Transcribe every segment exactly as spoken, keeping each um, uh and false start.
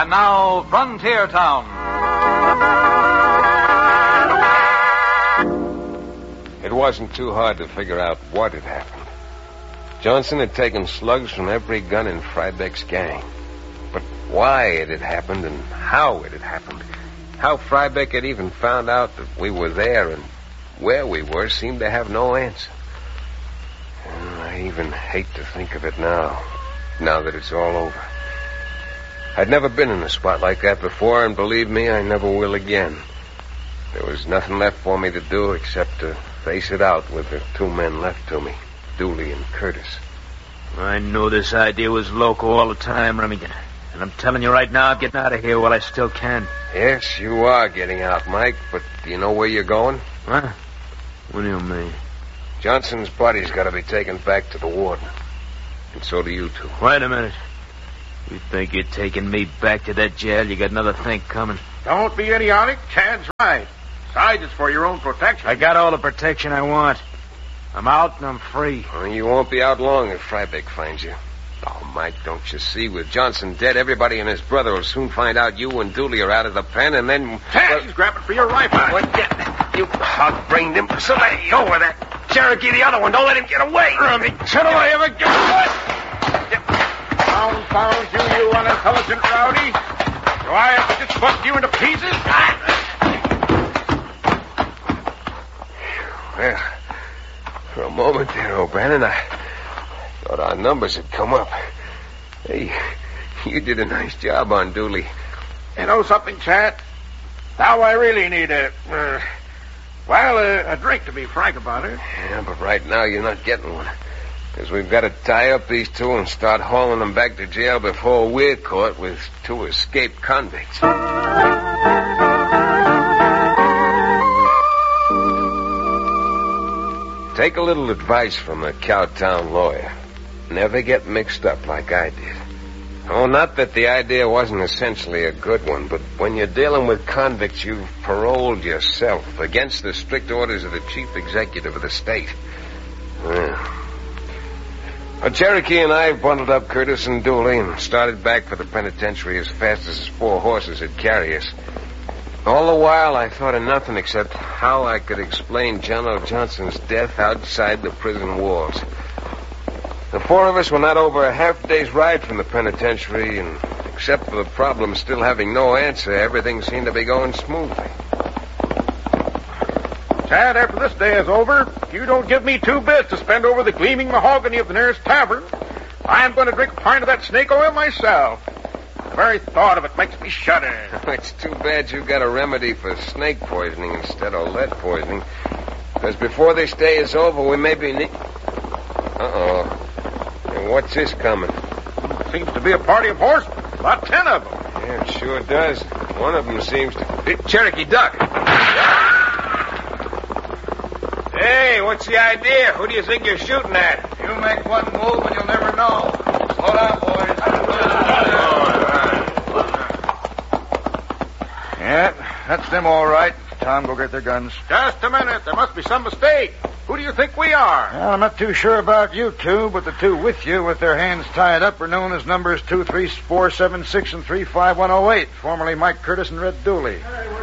And now, Frontier Town. It wasn't too hard to figure out what had happened. Johnson had taken slugs from every gun in Frybeck's gang. But why it had happened and how it had happened, how Frybeck had even found out that we were there and where we were, seemed to have no answer. And I even hate to think of it now, now that it's all over. I'd never been in a spot like that before, and believe me, I never will again. There was nothing left for me to do except to face it out with the two men left to me, Dooley and Curtis. I knew this idea was loco all the time, Remington. And I'm telling you right now, I'm getting out of here while I still can. Yes, you are getting out, Mike, but do you know where you're going? What? What do you mean? Johnson's body's got to be taken back to the warden. And so do you two. Wait a minute. You think you're taking me back to that jail? You got another thing coming. Don't be idiotic. Chad's right. Besides, it's for your own protection. I got all the protection I want. I'm out and I'm free. Well, you won't be out long if Frybeck finds you. Oh, Mike, don't you see? With Johnson dead, everybody and his brother will soon find out you and Dooley are out of the pen, and then... Chad, well, he's grabbing for your rifle. What? Yeah, you hog-brained imbecile. Let go of that. Cherokee, the other one. Don't let him get away. Remington, will I ever get away? Confound you, you unintelligent rowdy. Do I have to just bust you into pieces? Well, for a moment there, O'Bannon, I thought our numbers had come up. Hey, you did a nice job on Dooley. You know something, Chad? Now I really need a, uh, well, a, a drink, to be frank about it. Yeah, but right now you're not getting one. Because we've got to tie up these two and start hauling them back to jail before we're caught with two escaped convicts. Take a little advice from a Cowtown lawyer. Never get mixed up like I did. Oh, not that the idea wasn't essentially a good one, but when you're dealing with convicts, you've paroled yourself against the strict orders of the chief executive of the state. Yeah. Well, Cherokee and I bundled up Curtis and Dooley and started back for the penitentiary as fast as his four horses would carry us. All the while, I thought of nothing except how I could explain John O. Johnson's death outside the prison walls. The four of us were not over a half day's ride from the penitentiary, and except for the problem still having no answer, everything seemed to be going smoothly. Chad, after this day is over, if you don't give me two bits to spend over the gleaming mahogany of the nearest tavern, I'm going to drink a pint of that snake oil myself. The very thought of it makes me shudder. It's too bad you got a remedy for snake poisoning instead of lead poisoning. Because before this day is over, we may be... Ne- Uh-oh. And what's this coming? Seems to be a party of horsemen. About ten of them. Yeah, it sure does. One of them seems to... Cherokee, duck! Hey, what's the idea? Who do you think you're shooting at? You make one move and you'll never know. Slow down, boys. Yeah, that's them all right. Tom, go get their guns. Just a minute. There must be some mistake. Who do you think we are? Well, I'm not too sure about you two, but the two with you with their hands tied up are known as numbers two three four seven six and three five one oh eight, formerly Mike Curtis and Red Dooley.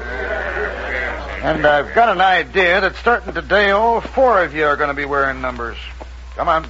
And I've got an idea that starting today, all four of you are going to be wearing numbers. Come on.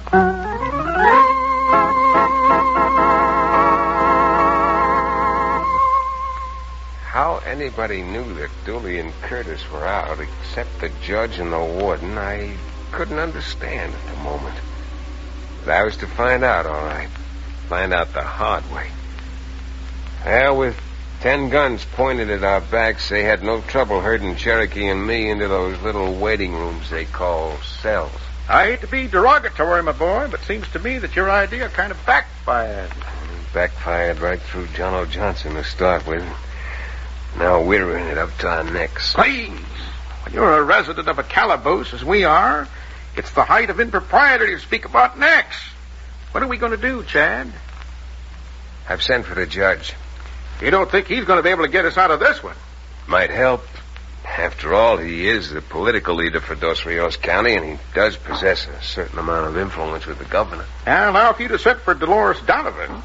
How anybody knew that Dooley and Curtis were out, except the judge and the warden, I couldn't understand at the moment. But I was to find out, all right. Find out the hard way. Well, with ten guns pointed at our backs, they had no trouble herding Cherokee and me into those little waiting rooms they call cells. I hate to be derogatory, my boy, but seems to me that your idea kind of backfired. Backfired right through John O. Johnson to start with. Now we're in it up to our necks. Please, when you're a resident of a calaboose, as we are, it's the height of impropriety to speak about necks. What are we going to do, Chad? I've sent for the judge. You don't think he's going to be able to get us out of this one? Might help. After all, he is the political leader for Dos Rios County, and he does possess a certain amount of influence with the governor. Well, now, if you'd have sent for Dolores Donovan,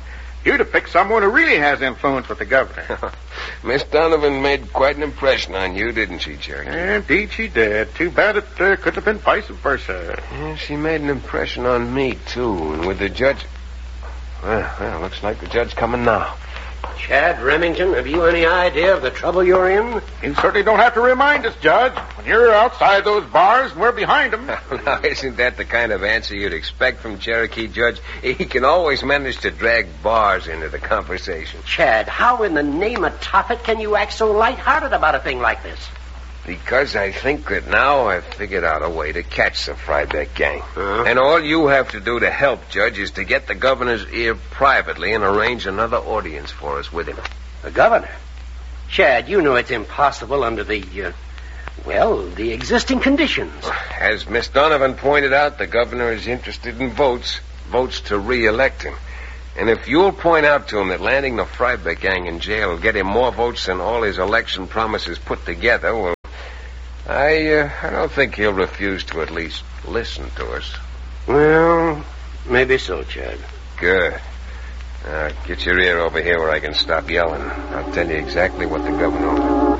You'd have picked someone who really has influence with the governor. Miss Donovan made quite an impression on you, didn't she, Cherokee? Indeed she did. Too bad it uh, couldn't have been vice versa. Yeah, she made an impression on me, too. And with the judge... Well, well, looks like the judge coming now. Chad Remington, have you any idea of the trouble you're in? You certainly don't have to remind us, Judge. When you're outside those bars and we're behind them. Now, isn't that the kind of answer you'd expect from Cherokee, Judge? He can always manage to drag bars into the conversation. Chad, how in the name of Tophet can you act so lighthearted about a thing like this? Because I think that now I've figured out a way to catch the Frybeck gang. Uh-huh. And all you have to do to help, Judge, is to get the governor's ear privately and arrange another audience for us with him. The governor? Chad, you know it's impossible under the, uh, well, the existing conditions. As Miss Donovan pointed out, the governor is interested in votes, votes to re-elect him. And if you'll point out to him that landing the Frybeck gang in jail will get him more votes than all his election promises put together, well, I, uh, I don't think he'll refuse to at least listen to us. Well, maybe so, Chad. Good. Now, get your ear over here where I can stop yelling. I'll tell you exactly what the governor will do.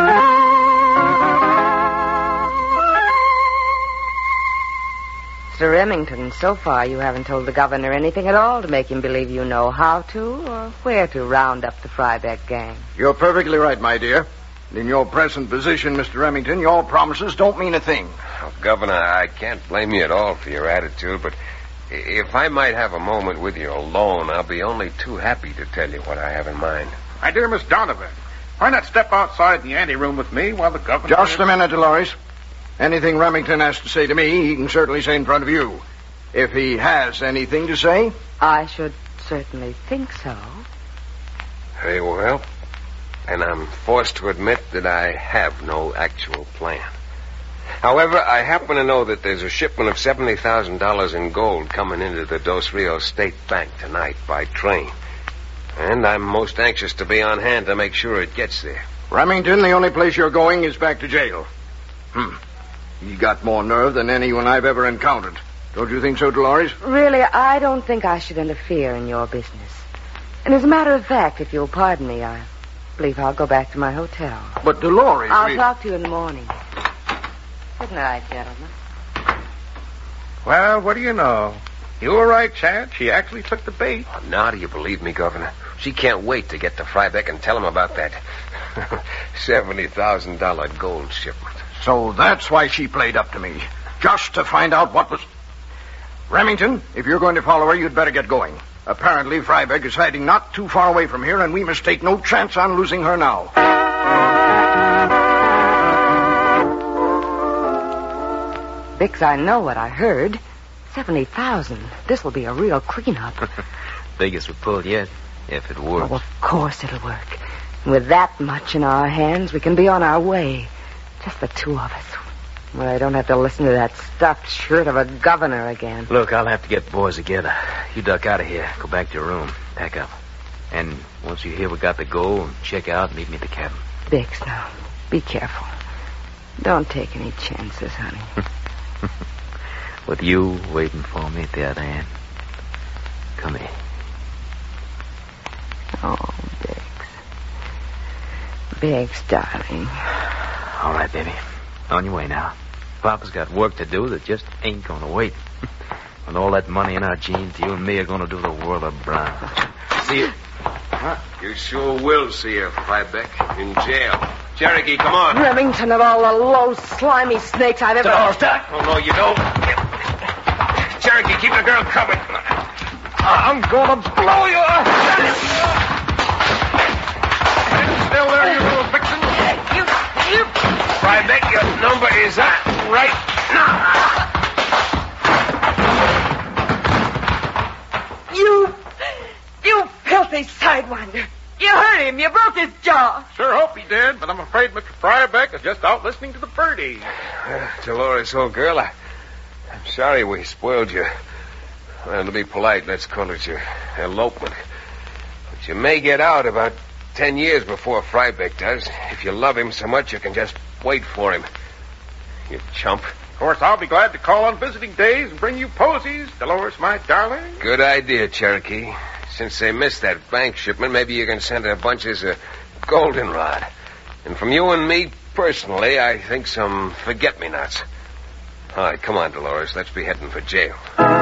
Mister Remington, so far you haven't told the governor anything at all to make him believe you know how to or where to round up the Frybeck gang. You're perfectly right, my dear. In your present position, Mister Remington, your promises don't mean a thing. Oh, Governor, I can't blame you at all for your attitude, but if I might have a moment with you alone, I'll be only too happy to tell you what I have in mind. My dear Miss Donovan, why not step outside the anteroom with me while the governor... Just a minute, Dolores. Anything Remington has to say to me, he can certainly say in front of you. If he has anything to say... I should certainly think so. Very well. And I'm forced to admit that I have no actual plan. However, I happen to know that there's a shipment of seventy thousand dollars in gold coming into the Dos Rios State Bank tonight by train. And I'm most anxious to be on hand to make sure it gets there. Remington, the only place you're going is back to jail. Hmm. You got more nerve than anyone I've ever encountered. Don't you think so, Dolores? Really, I don't think I should interfere in your business. And as a matter of fact, if you'll pardon me, I believe I'll go back to my hotel. But Dolores... I'll we... talk to you in the morning. Good night, gentlemen. Well, what do you know? You were right, Chad. She actually took the bait. Oh, now do you believe me, Governor? She can't wait to get to Frybeck and tell him about that seventy thousand dollars gold shipment. So that's why she played up to me. Just to find out what was... Remington, if you're going to follow her, you'd better get going. Apparently, Frybeck is hiding not too far away from here, and we must take no chance on losing her now. Bix, I know what I heard. Seventy thousand. This will be a real cleanup. Biggest we pulled yet, if it works. Oh, of course it'll work. And with that much in our hands, we can be on our way. Just the two of us. Well, I don't have to listen to that stuffed shirt of a governor again. Look, I'll have to get the boys together. You duck out of here. Go back to your room. Pack up. And once you hear we got the gold, check out and meet me at the cabin. Bix, now, be careful. Don't take any chances, honey. With you waiting for me at the other end. Come here. Oh, Bix. Bix, darling. All right, baby. On your way now. Papa's got work to do that just ain't gonna wait. With all that money in our jeans, you and me are gonna do the world of brown. See you. Huh? You sure will see her, Frybeck, in jail. Cherokee, come on. Remington, of all the low, slimy snakes I've ever... Oh, stop. Oh, no, you don't. Cherokee, keep the girl covered. I'm gonna blow you up. Still there, you little vixen? You, you... Frybeck, your number is up right now. You... You filthy sidewinder. You hurt him. You broke his jaw. Sure hope he did, but I'm afraid Mister Frybeck is just out listening to the birdies. Uh, Dolores, old girl, I, I'm sorry we spoiled you. Well, to be polite, let's call it your elopement. But you may get out about ten years before Frybeck does. If you love him so much, you can just wait for him. You chump. Of course, I'll be glad to call on visiting days and bring you posies, Dolores, my darling. Good idea, Cherokee. since they missed that bank shipment, maybe you can send her bunches of goldenrod. And from you and me, personally, I think some forget-me-nots. All right, come on, Dolores. Let's be heading for jail.